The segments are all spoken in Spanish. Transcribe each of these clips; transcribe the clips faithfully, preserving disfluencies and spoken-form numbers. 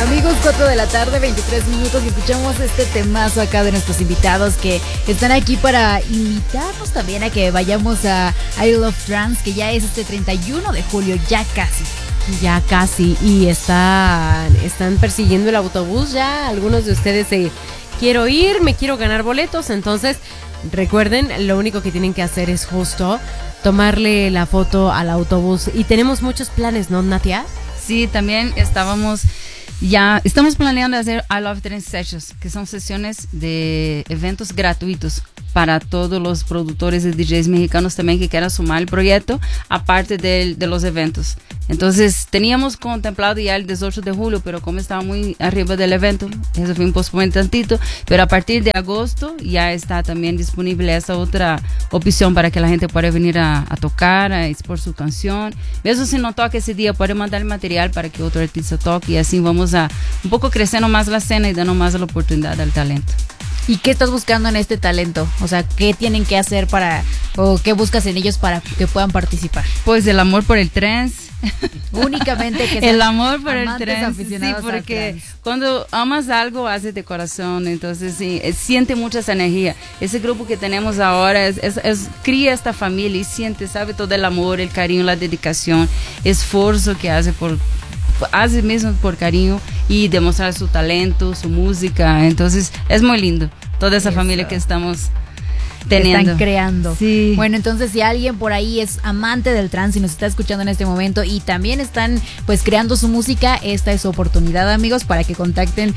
Amigos, cuatro de la tarde, veintitrés minutos, y escuchamos este temazo acá de nuestros invitados que están aquí para invitarnos también a que vayamos a I Love Trance, que ya es este treinta y uno de julio, ya casi. Ya casi, y están, están persiguiendo el autobús ya. Algunos de ustedes se quiero ir, me quiero ganar boletos. Entonces recuerden, lo único que tienen que hacer es justo tomarle la foto al autobús. Y tenemos muchos planes, ¿no, Natia? Sí, también estábamos ya, estamos planeando hacer I Love Trance Sessions, que son sesiones de eventos gratuitos para todos los productores y D Js mexicanos también que quieran sumar el proyecto, aparte de, de los eventos. Entonces, teníamos contemplado ya el dieciocho de julio, pero como estaba muy arriba del evento, eso fue un posponer tantito, pero a partir de agosto ya está también disponible esa otra opción para que la gente pueda venir a, a tocar, a expor su canción. Eso si no toca ese día, puede mandar el material para que otro artista toque, y así vamos a un poco creciendo más la escena y dando más la oportunidad al talento. ¿Y qué estás buscando en este talento? O sea, ¿qué tienen que hacer para, o qué buscas en ellos para que puedan participar? Pues el amor por el trance. Únicamente que el amor por el trance. Sí, porque cuando amas algo, haces de corazón. Entonces, sí, siente mucha esa energía. Ese grupo que tenemos ahora es, es, es, cría esta familia y siente, sabe, todo el amor, el cariño, la dedicación, esfuerzo que hace por... hace mismo por cariño y demostrar su talento, su música. Entonces es muy lindo toda esa Eso. familia que estamos teniendo, están creando. Sí. Bueno, entonces si alguien por ahí es amante del trance y nos está escuchando en este momento y también están pues creando su música, esta es su oportunidad, amigos, para que contacten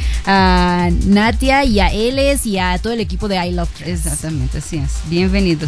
a Natia y a Eles y a todo el equipo de I Love Trance. Exactamente, así es. Bienvenidos.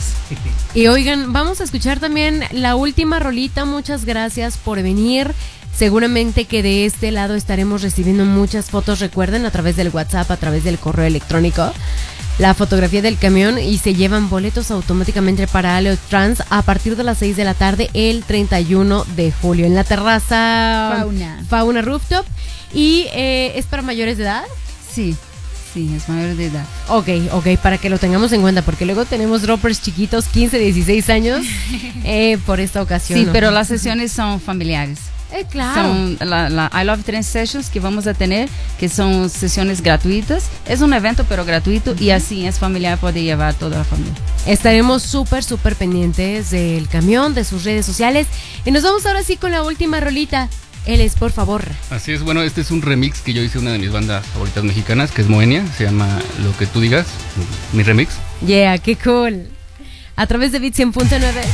Y oigan, vamos a escuchar también la última rolita. Muchas gracias por venir. Seguramente que de este lado estaremos recibiendo muchas fotos, recuerden, a través del WhatsApp, a través del correo electrónico, la fotografía del camión, y se llevan boletos automáticamente para I Love Trance a partir de las seis de la tarde el treinta y uno de julio en la terraza Fauna, Fauna Rooftop. ¿Y eh, es para mayores de edad? Sí. Sí, es mayor de edad. Ok, ok, para que lo tengamos en cuenta, porque luego tenemos droppers chiquitos, quince, dieciséis años, eh, por esta ocasión. Sí, ¿no? Pero las sesiones son familiares. Eh, claro. Son la, la I Love Trance Sessions que vamos a tener, que son sesiones gratuitas. Es un evento, pero gratuito, uh-huh. Y así es familiar, puede llevar toda la familia. Estaremos súper, súper pendientes del camión, de sus redes sociales. Y nos vamos ahora sí con la última rolita. Eles, por favor. Así es, bueno, este es un remix que yo hice, una de mis bandas favoritas mexicanas, que es Moenia, se llama Lo que tú digas, mi remix. Yeah, qué cool. A través de Beat cien punto nueve.